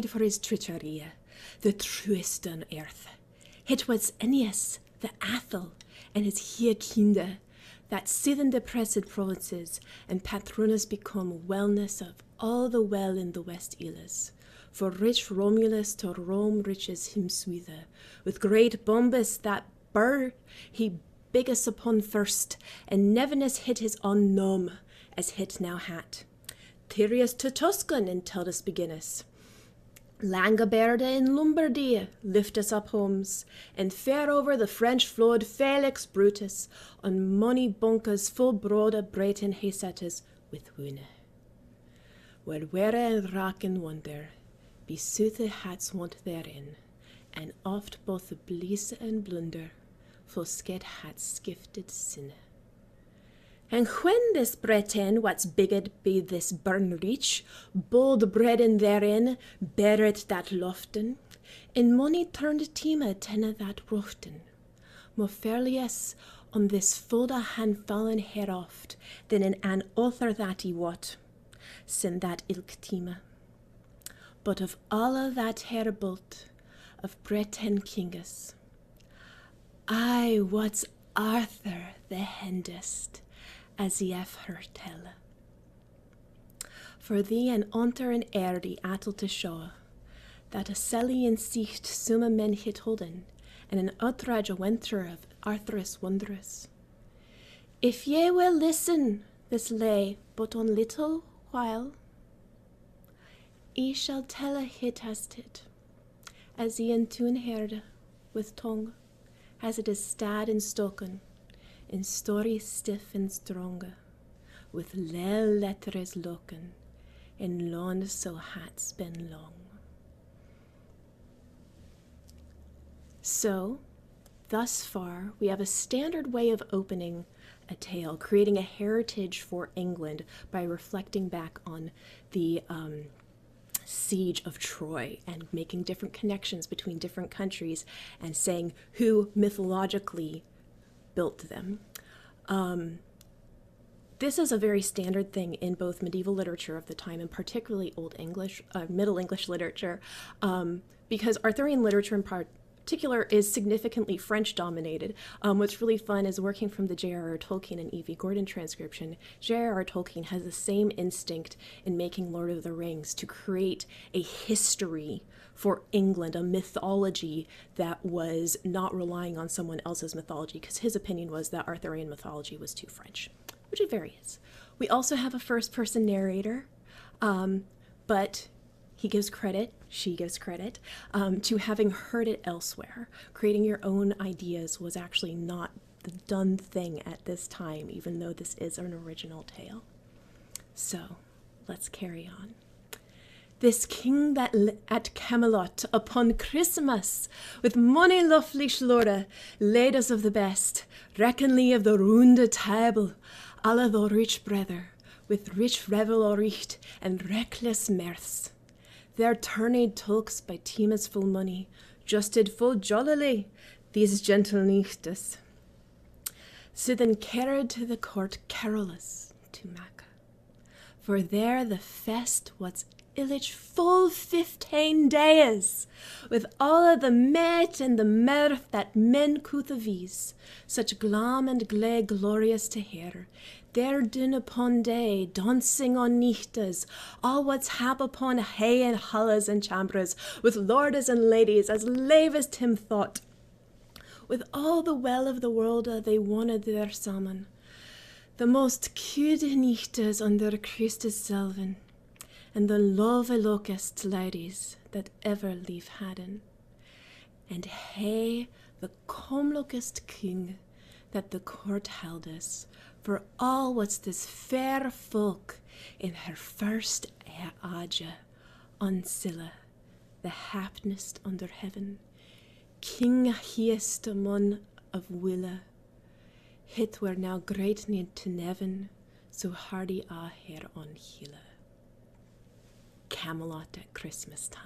for his treachery, the truest on earth. It was Aeneas, the Athel, and his here kinde, that seven depressed provinces, and patronus become wellness of all the well in the West Illes. For rich Romulus to Rome riches him swithe, with great Bombus that burr he biggest upon first, and nevernes hit his own nome, as hit now hat. Tyrius to Tuscan and Tullus beginnus. Langoberde in Lombardy lift us up homes, and fare over the French flowed Felix Brutus, on money bunkers full broade Breton hesettes with wune. Where were and rack and wonder, be soothe hats want therein, and oft both bliese and blunder, full sked hats skifted sinne. And when this Breton, what's bigged be this burn reach, bold bredden therein, beareth that loften, in money turned tima tenna that rochten, more fairlies on this folda han fallen hair oft, than in an author that he wot, sin that ilk tima. But of alla that hair bult, of Breton kinges, I what's Arthur the hendest, as ye have heard tell. For thee an onter and erdi atel to show, that a selly in sicht summa men hit holden, and an outrage a winter of Arthurus wondrous. If ye will listen, this lay but on little while, ye shall tell a hit as tit, as ye in tune herde, with tongue, as it is stad and stoken, in story stiff and stronge, with lel letters loken, in lawn so hats been long. So, thus far, we have a standard way of opening a tale, creating a heritage for England by reflecting back on the siege of Troy and making different connections between different countries and saying who mythologically built them. This is a very standard thing in both medieval literature of the time and particularly Old English, Middle English literature, because Arthurian literature in particular is significantly French dominated. What's really fun is working from the J.R.R. Tolkien and E.V. Gordon transcription. J.R.R. Tolkien has the same instinct in making Lord of the Rings to create a history for England, a mythology that was not relying on someone else's mythology, because his opinion was that Arthurian mythology was too French, which it varies. We also have a first-person narrator, but he gives credit, she gives credit, to having heard it elsewhere. Creating your own ideas was actually not the done thing at this time, even though this is an original tale. So, let's carry on. This king that at Camelot upon Christmas, with money lovely slore, laid us of the best, reckonly of the rounde table, alla the rich brother, with rich revel oricht and reckless mirths. Their turned tulks by Tima's full money, justed full jollily these gentle nichtes. So then carried to the court carolus to Maca, for there the fest was illich full 15 days, with all of the met and the mirth that men could vis, such glam and glay glorious to hear. There din upon day, dancing on nichtes, all what's hap upon hay and hallas and chambres, with lordes and ladies, as lavest him thought. With all the well of the world they wanted their samen, the most cute nichtes under Christus selven, and the love locust ladies that ever leave hadden. And hey, the comlokest king that the court held us, for all what's this fair folk in her first age on Scylla, the hapnest under heaven, king hiest amon of Willa, hit were now great need to neven, so hardy a her on Hila. Camelot at Christmas time.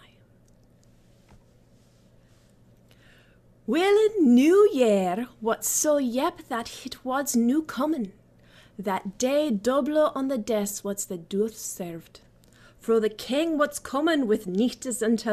Well, New Year, what so yep that it was new comin', that day double on the desk what's the doth served, for the king what's comin' with nichtes until